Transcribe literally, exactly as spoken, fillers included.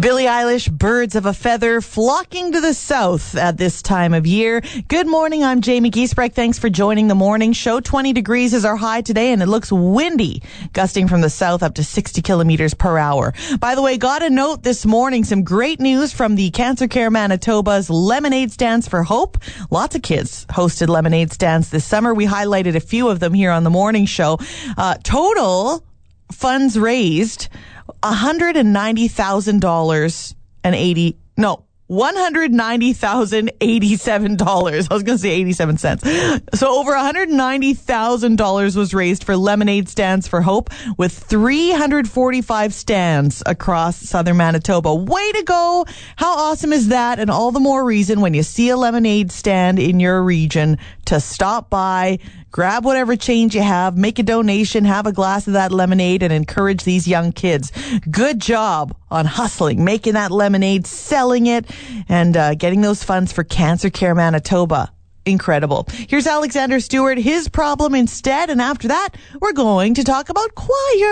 Billie Eilish, Birds of a Feather, flocking to the south at this time of year. Good morning, I'm Jamie Giesbrecht. Thanks for joining the morning show. twenty degrees is our high today, and it looks windy, gusting from the south up to sixty kilometers per hour. By the way, got a note this morning, some great news from the Cancer Care Manitoba's Lemonade Stands for Hope. Lots of kids hosted lemonade stands this summer. We highlighted a few of them here on the morning show. Uh, total funds raised, one hundred ninety thousand dollars and eighty, no, one hundred ninety thousand eighty-seven dollars. I was going to say eighty-seven cents. So over one hundred ninety thousand dollars was raised for Lemonade Stands for Hope, with three hundred forty-five stands across southern Manitoba. Way to go. How awesome is that? And all the more reason when you see a lemonade stand in your region to stop by, grab whatever change you have, make a donation, have a glass of that lemonade, and encourage these young kids. Good job on hustling, making that lemonade, selling it, and uh, getting those funds for Cancer Care Manitoba. Incredible. Here's Alexander Stewart, his problem instead, and after that, we're going to talk about choir.